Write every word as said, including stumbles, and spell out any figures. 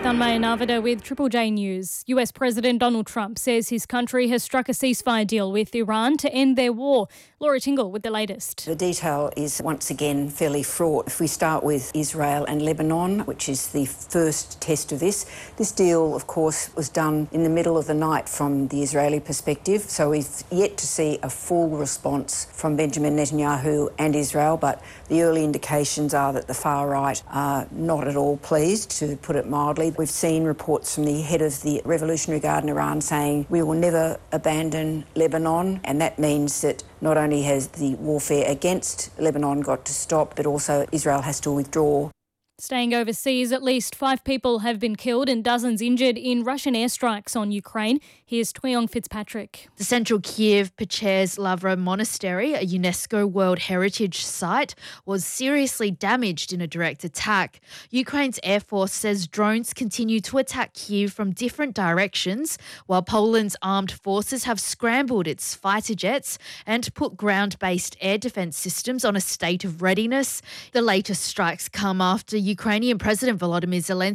Sanmaya Navada with Triple J News. U S President Donald Trump says his country has struck a ceasefire deal with Iran to end their war. Laura Tingle with the latest. The detail is once again fairly fraught. If we start with Israel and Lebanon, which is the first test of this, this deal, of course, was done in the middle of the night from the Israeli perspective, so we've yet to see a full response from Benjamin Netanyahu and Israel, but the early indications are that the far right are not at all pleased, to put it mildly. We've seen reports from the head of the Revolutionary Guard in Iran saying we will never abandon Lebanon, and that means that not only has the warfare against Lebanon got to stop, but also Israel has to withdraw. Staying overseas, at least five people have been killed and dozens injured in Russian airstrikes on Ukraine. Here's Tweong Fitzpatrick. The central Kiev Pechers Lavra Monastery, a UNESCO World Heritage Site, was seriously damaged in a direct attack. Ukraine's Air Force says drones continue to attack Kiev from different directions, while Poland's armed forces have scrambled its fighter jets and put ground-based air defence systems on a state of readiness. The latest strikes come after Ukrainian President Volodymyr Zelensky